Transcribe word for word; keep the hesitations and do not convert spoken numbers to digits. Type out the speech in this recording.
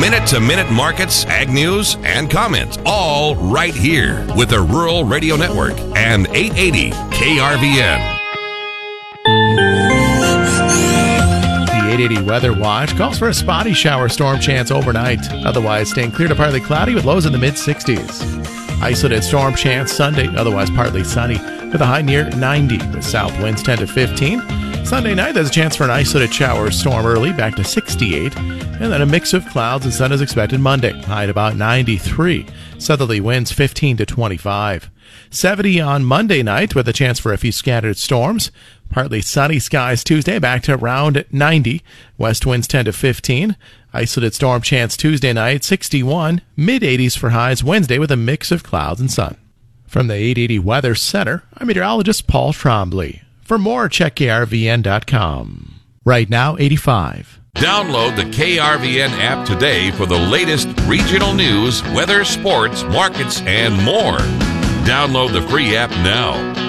Minute-to-minute markets, ag news, and comments, all right here with the Rural Radio Network and eight eighty K R V N. The eight eighty Weather Watch calls for a spotty shower storm chance overnight. Otherwise, staying clear to partly cloudy with lows in the mid-sixties. Isolated storm chance Sunday, otherwise partly sunny, with a high near ninety, with south winds ten to fifteen. Sunday night, there's a chance for an isolated shower storm early, back to sixty-eight. And then a mix of clouds and sun is expected Monday, high at about ninety-three. Southerly winds fifteen to twenty-five. seventy on Monday night, with a chance for a few scattered storms. Partly sunny skies Tuesday, back to around ninety. West winds ten to fifteen. Isolated storm chance Tuesday night, sixty-one. Mid-eighties for highs Wednesday, with a mix of clouds and sun. From the eight eighty Weather Center, I'm meteorologist Paul Trombley. For more, check K R V N dot com. Right now, eighty-five. Download the K R V N app today for the latest regional news, weather, sports, markets, and more. Download the free app now.